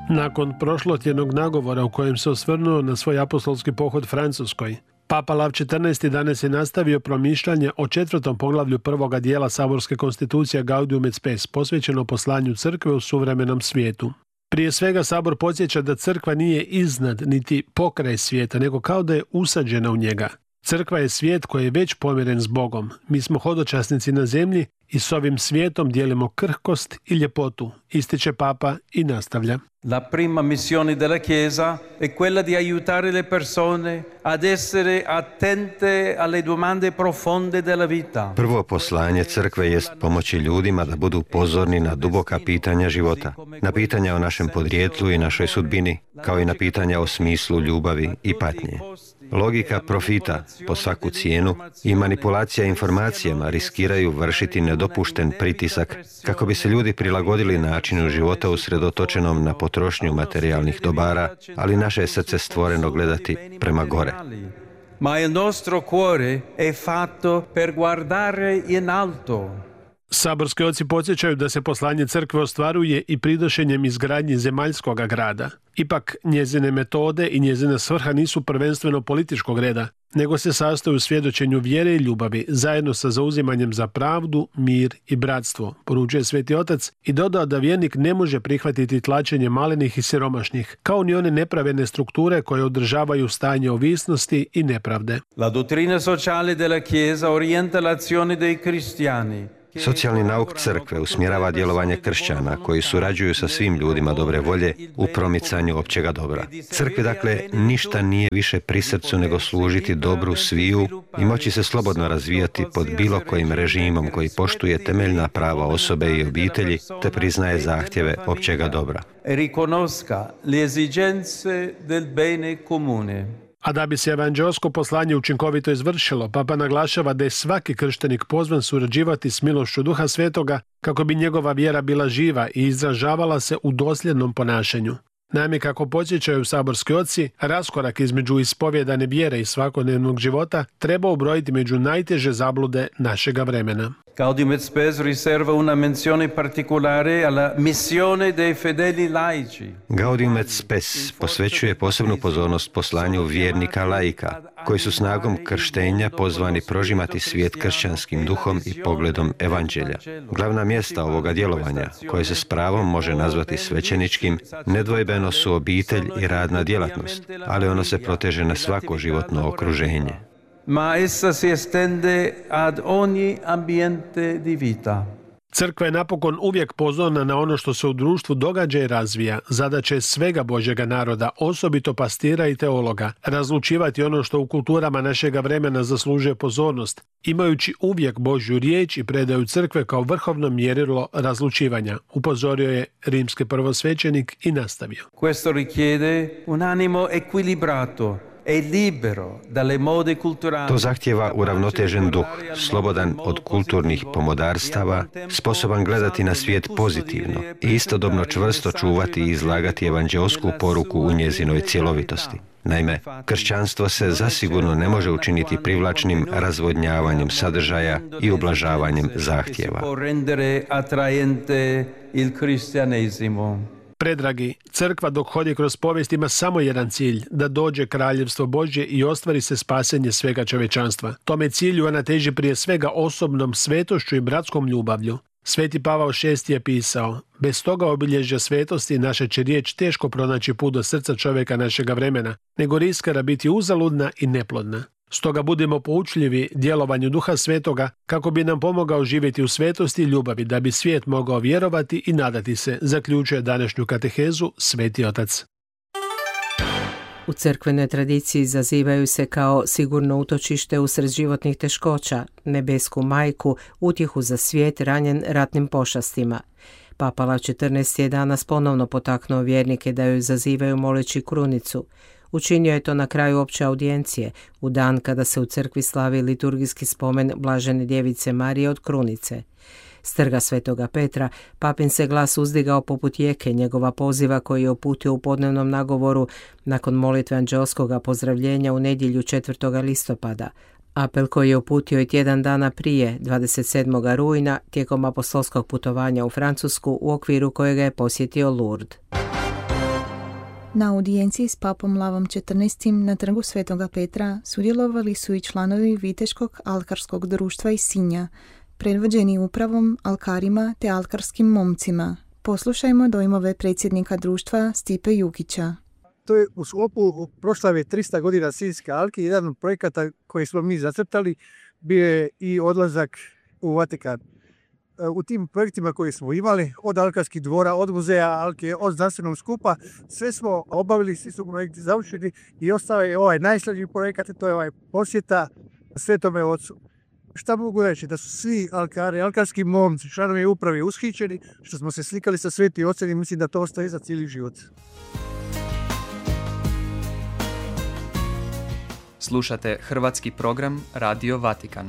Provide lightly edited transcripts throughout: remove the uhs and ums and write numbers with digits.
Nakon prošlotjednog nagovora u kojem se osvrnuo na svoj apostolski pohod Francuskoj, Papa Lav XIV. Danas je nastavio promišljanje o 4. poglavlju prvoga dijela saborske konstitucije Gaudium et Spes, posvećeno poslanju crkve u suvremenom svijetu. Prije svega sabor podsjeća da crkva nije iznad niti pokraj svijeta, nego kao da je usađena u njega. Crkva je svijet koji je već pomiren s Bogom. Mi smo hodočasnici na zemlji i s ovim svijetom dijelimo krhkost i ljepotu, ističe Papa i nastavlja. La prima missione della Chiesa è quella di aiutare le persone ad essere attente alle domande profonde della vita. Prvo poslanje crkve jest pomoći ljudima da budu pozorni na duboka pitanja života, na pitanja o našem podrijetlu i našoj sudbini, kao i na pitanja o smislu ljubavi i patnje. Logika profita po svaku cijenu i manipulacija informacijama riskiraju vršiti nedopušten pritisak kako bi se ljudi prilagodili načinu života usredotočenom na potrošnju materijalnih dobara, ali naše je srce stvoreno gledati prema gore. Ma il nostro cuore è fatto per guardare in alto. Saborski oci podsjećaju da se poslanje crkve ostvaruje i pridošenjem izgradnji zemaljskoga grada. Ipak njezine metode i njezina svrha nisu prvenstveno političkog reda, nego se sastoje u svjedočenju vjere i ljubavi, zajedno sa zauzimanjem za pravdu, mir i bratstvo, poručuje Sveti Otac i dodao da vjernik ne može prihvatiti tlačenje malenih i siromašnih, kao ni one nepravedne strukture koje održavaju stanje ovisnosti i nepravde. La dottrina sociale della Chiesa orienta l'azione dei cristiani. Socijalni nauk crkve usmjerava djelovanje kršćana koji surađuju sa svim ljudima dobre volje u promicanju općega dobra. Crkvi dakle ništa nije više pri srcu nego služiti dobru sviju i moći se slobodno razvijati pod bilo kojim režimom koji poštuje temeljna prava osobe i obitelji te priznaje zahtjeve općega dobra. Riconosca le esigenze del bene comune. A da bi se evanđeosko poslanje učinkovito izvršilo, Papa naglašava da je svaki krštenik pozvan surađivati s milošću Duha Svetoga kako bi njegova vjera bila živa i izražavala se u dosljednom ponašanju. Naime, kako podsjećaju saborski oci, raskorak između ispovjedane vjere i svakodnevnog života treba ubrojiti među najteže zablude našega vremena. Gaudium et Spes riserva una menzione particolare alla missione dei fedeli laici. Gaudium et Spes posvećuje posebnu pozornost poslanju vjernika laika, koji su snagom krštenja pozvani prožimati svijet kršćanskim duhom i pogledom evanđelja. Glavna mjesta ovoga djelovanja, koje se s pravom može nazvati svećeničkim, nedvojbeno su obitelj i radna djelatnost, ali ono se proteže na svako životno okruženje. Ma essa si estende ad ogni ambiente di vita. Crkva je napokon uvijek pozorna na ono što se u društvu događa i razvija. Zadaća je svega Božjega naroda, osobito pastira i teologa, razlučivati ono što u kulturama našega vremena zaslužuje pozornost, imajući uvijek Božju riječ i predaju crkve kao vrhovno mjerilo razlučivanja, upozorio je rimski prvosvećenik i nastavio. Questo richiede un animo equilibrato. To zahtjeva uravnotežen duh, slobodan od kulturnih pomodarstava, sposoban gledati na svijet pozitivno i istodobno čvrsto čuvati i izlagati evanđeosku poruku u njezinoj cjelovitosti. Naime, kršćanstvo se zasigurno ne može učiniti privlačnim razvodnjavanjem sadržaja i ublažavanjem zahtjeva. Predragi, crkva dok hodi kroz povijest ima samo jedan cilj, da dođe kraljevstvo Božje i ostvari se spasenje svega čovječanstva. Tome cilju ona teži prije svega osobnom svetošću i bratskom ljubavlju. Sveti Pavao VI je pisao: bez toga obilježja svetosti naša će riječ teško pronaći put do srca čovjeka našega vremena, nego riskara biti uzaludna i neplodna. Stoga budimo poučljivi djelovanju Duha Svetoga kako bi nam pomogao živjeti u svetosti i ljubavi, da bi svijet mogao vjerovati i nadati se, zaključuje današnju katehezu Sveti Otac. U crkvenoj tradiciji zazivaju se kao sigurno utočište usred životnih teškoća, nebesku majku, utjehu za svijet ranjen ratnim pošastima. Papa Lav XIV je danas ponovno potaknuo vjernike da joj zazivaju moleći krunicu. Učinio je to na kraju opće audijencije, u dan kada se u crkvi slavi liturgijski spomen Blažene djevice Marije od krunice. S trga Svetoga Petra papin se glas uzdigao poput jeke njegova poziva koji je uputio u podnevnom nagovoru nakon molitve anđelskoga pozdravljenja u nedjelju 4. listopada. Apel koji je uputio i tjedan dana prije, 27. rujna, tijekom apostolskog putovanja u Francusku, u okviru kojega je posjetio Lourdes. Na audijenciji s papom Lavom XIV. Na trgu Svetoga Petra sudjelovali su i članovi Viteškog alkarskog društva iz Sinja, predvođeni upravom, alkarima te alkarskim momcima. Poslušajmo dojmove predsjednika društva Stipe Jukića. To je u sklopu proslave 300 godina Sinjske alke. Jedan od projekata koji smo mi zacrtali bio je i odlazak u Vatikan. U tim projektima koje smo imali, od alkarskih dvora, od muzeja alke, od znanstvenog skupa, sve smo obavili, svi su projekti završeni i ostao je ovaj najslađi projekat, to je ovaj posjeta Svetome Ocu. Šta mogu reći? Da su svi alkari, alkarski momci, članovi uprave ushićeni, što smo se slikali sa Svetim Ocem i mislim da to ostaje za cijeli život. Slušate hrvatski program Radio Vatikana.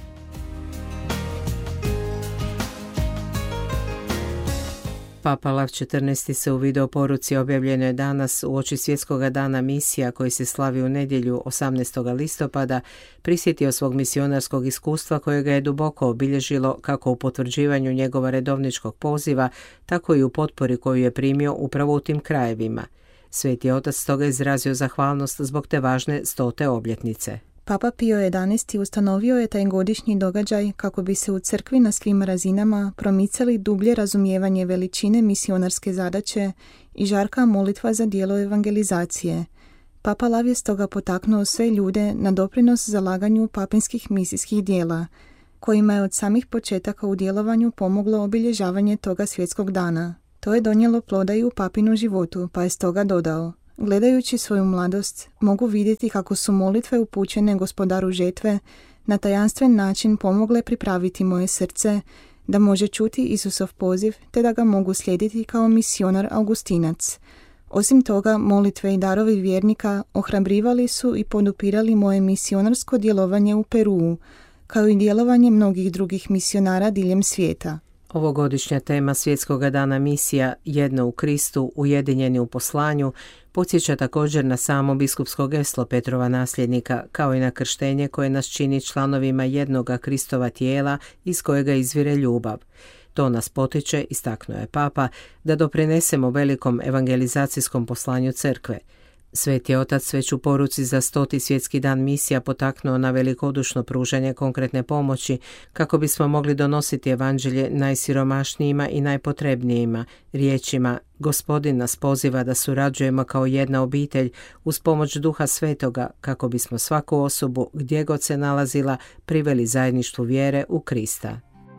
Papa Lav XIV. Se u video poruci objavljenoj danas uoči Svjetskog dana misija koji se slavi u nedjelju 18. listopada prisjetio svog misionarskog iskustva koje ga je duboko obilježilo kako u potvrđivanju njegova redovničkog poziva, tako i u potpori koju je primio upravo u tim krajevima. Sveti otac stoga izrazio zahvalnost zbog te važne 100. obljetnice. Papa Pio XI. Ustanovio je taj godišnji događaj kako bi se u crkvi na svim razinama promicali dublje razumijevanje veličine misionarske zadaće i žarka molitva za djelo evangelizacije. Papa Lav je stoga potaknuo sve ljude na doprinos zalaganju papinskih misijskih djela, kojima je od samih početaka u djelovanju pomoglo obilježavanje toga svjetskog dana. To je donijelo ploda i u papinu životu, pa je stoga dodao: gledajući svoju mladost, mogu vidjeti kako su molitve upućene Gospodaru žetve na tajanstven način pomogle pripraviti moje srce da može čuti Isusov poziv te da ga mogu slijediti kao misionar Augustinac. Osim toga, molitve i darovi vjernika ohrabrivali su i podupirali moje misionarsko djelovanje u Peruu, kao i djelovanje mnogih drugih misionara diljem svijeta. Ovogodišnja tema Svjetskog dana misija Jedno u Kristu, ujedinjeni u poslanju, podsjeća također na samo biskupsko geslo Petrova nasljednika, kao i na krštenje koje nas čini članovima jednoga Kristova tijela iz kojega izvire ljubav. To nas potiče, istaknuo je Papa, da doprinesemo velikom evangelizacijskom poslanju crkve. Sveti otac već u poruci za 100. svjetski dan misija potaknuo na velikodušno pružanje konkretne pomoći kako bismo mogli donositi evanđelje najsiromašnijima i najpotrebnijima riječima: Gospodin nas poziva da surađujemo kao jedna obitelj uz pomoć Duha Svetoga kako bismo svaku osobu, gdje god se nalazila, priveli zajedništvu vjere u Krista.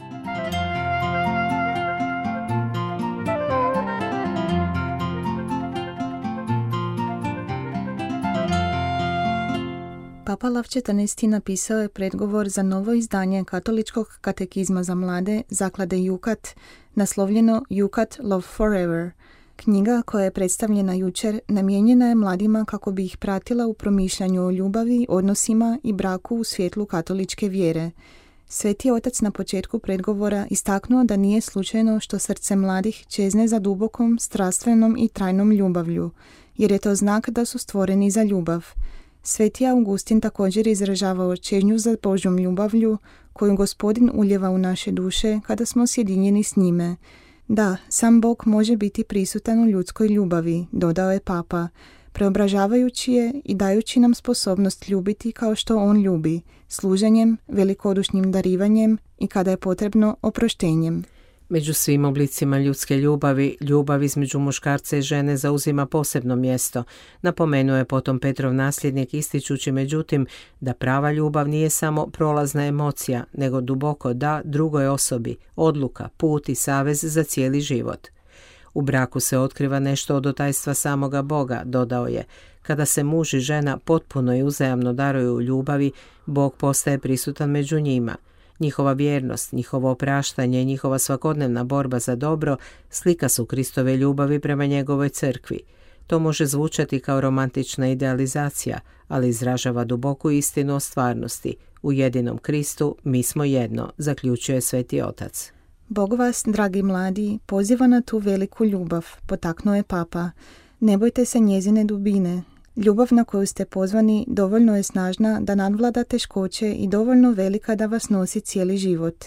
Papa Lav XIV. Napisao je predgovor za novo izdanje katoličkog katekizma za mlade zaklade Jukat, naslovljeno Jukat Love Forever. Knjiga koja je predstavljena jučer namijenjena je mladima kako bi ih pratila u promišljanju o ljubavi, odnosima i braku u svjetlu katoličke vjere. Sveti otac na početku predgovora istaknuo da nije slučajno što srce mladih čezne za dubokom, strastvenom i trajnom ljubavlju, jer je to znak da su stvoreni za ljubav. Sveti Augustin također izražavao čežnju za Božjom ljubavlju koju Gospodin uljeva u naše duše kada smo sjedinjeni s njime. Da, sam Bog može biti prisutan u ljudskoj ljubavi, dodao je Papa, preobražavajući je i dajući nam sposobnost ljubiti kao što on ljubi, služenjem, velikodušnim darivanjem i kada je potrebno oproštenjem. Među svim oblicima ljudske ljubavi, ljubav između muškarca i žene zauzima posebno mjesto. Napomenuo je potom Petrov nasljednik, ističući međutim da prava ljubav nije samo prolazna emocija, nego duboko da drugoj osobi, odluka, put i savez za cijeli život. U braku se otkriva nešto od otajstva samoga Boga, dodao je. Kada se muž i žena potpuno i uzajamno daruju u ljubavi, Bog postaje prisutan među njima. Njihova vjernost, njihovo opraštanje i njihova svakodnevna borba za dobro slika su Kristove ljubavi prema njegovoj crkvi. To može zvučati kao romantična idealizacija, ali izražava duboku istinu o stvarnosti. U jedinom Kristu mi smo jedno, zaključuje Sveti otac. Bog vas, dragi mladi, poziva na tu veliku ljubav, potaknuo je Papa. Ne bojte se njezine dubine. Ljubav na koju ste pozvani dovoljno je snažna da nadvlada teškoće i dovoljno velika da vas nosi cijeli život.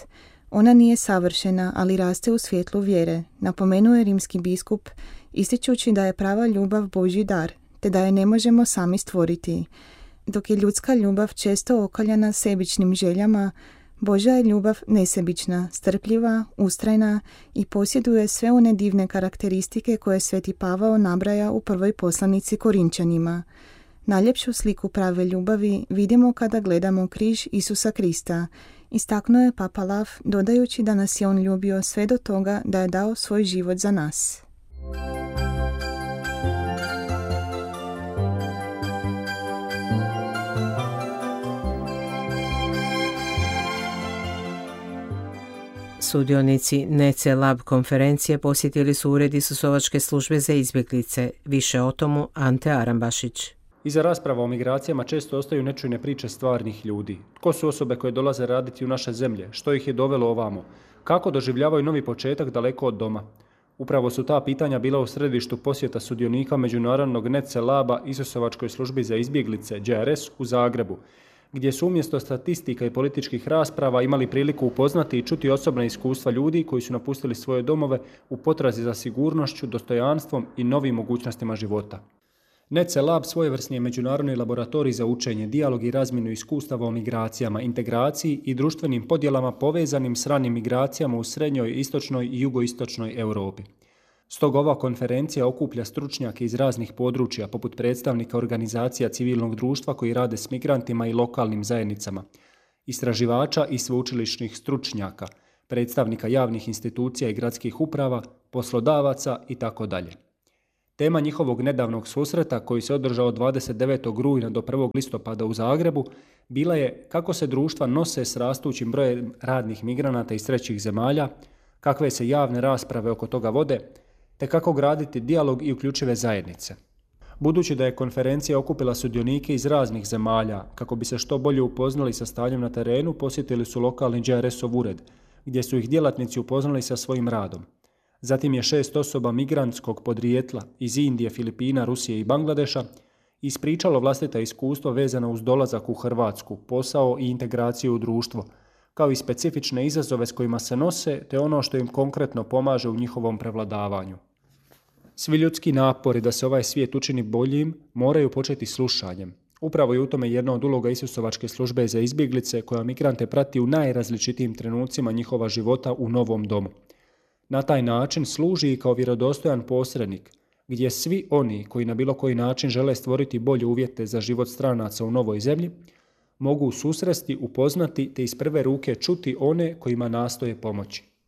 Ona nije savršena, ali raste u svjetlu vjere, napomenuo je rimski biskup, ističući da je prava ljubav Božji dar, te da je ne možemo sami stvoriti. Dok je ljudska ljubav često okaljana sebičnim željama, Božja je ljubav nesebična, strpljiva, ustrajna i posjeduje sve one divne karakteristike koje Sveti Pavao nabraja u prvoj poslanici Korinčanima. Najljepšu sliku prave ljubavi vidimo kada gledamo križ Isusa Krista, istaknuo je Papa Lav, dodajući da nas je on ljubio sve do toga da je dao svoj život za nas. Sudionici NECE Lab konferencije posjetili su ured Isusovačke službe za izbjeglice. Više o tomu Ante Arambašić. Iza rasprava o migracijama često ostaju nečujne priče stvarnih ljudi. Tko su osobe koje dolaze raditi u naše zemlje? Što ih je dovelo ovamo? Kako doživljavaju novi početak daleko od doma? Upravo su ta pitanja bila u središtu posjeta sudionika međunarodnog NECE Laba Isusovačkoj službi za izbjeglice GRS u Zagrebu, gdje su umjesto statistika i političkih rasprava imali priliku upoznati i čuti osobna iskustva ljudi koji su napustili svoje domove u potrazi za sigurnošću, dostojanstvom i novim mogućnostima života. NECE Lab svojevrsni je međunarodni laboratorij za učenje, dijalog i razmjenu iskustava o migracijama, integraciji i društvenim podjelama povezanim s ranim migracijama u srednjoj, istočnoj i jugoistočnoj Europi. Stoga ova konferencija okuplja stručnjake iz raznih područja, poput predstavnika organizacija civilnog društva koji rade s migrantima i lokalnim zajednicama, istraživača i sveučilišnih stručnjaka, predstavnika javnih institucija i gradskih uprava, poslodavaca itd. Tema njihovog nedavnog susreta, koji se održao 29. rujna do 1. listopada u Zagrebu, bila je kako se društva nose s rastućim brojem radnih migranata iz trećih zemalja, kakve se javne rasprave oko toga vode, te kako graditi dijalog i uključive zajednice. Budući da je konferencija okupila sudionike iz raznih zemalja, kako bi se što bolje upoznali sa stanjem na terenu, posjetili su lokalni GRS-ov ured, gdje su ih djelatnici upoznali sa svojim radom. Zatim je 6 osoba migrantskog podrijetla iz Indije, Filipina, Rusije i Bangladeša ispričalo vlastita iskustva vezana uz dolazak u Hrvatsku, posao i integraciju u društvo, kao i specifične izazove s kojima se nose, te ono što im konkretno pomaže u njihovom prevladavanju. Svi ljudski napori da se ovaj svijet učini boljim moraju početi slušanjem. Upravo je u tome jedna od uloga Isusovačke službe za izbjeglice koja migrante prati u najrazličitijim trenucima njihova života u novom domu. Na taj način služi i kao vjerodostojan posrednik, gdje svi oni koji na bilo koji način žele stvoriti bolje uvjete za život stranaca u novoj zemlji, mogu susresti, upoznati te iz prve ruke čuti one kojima nastoje pomoći.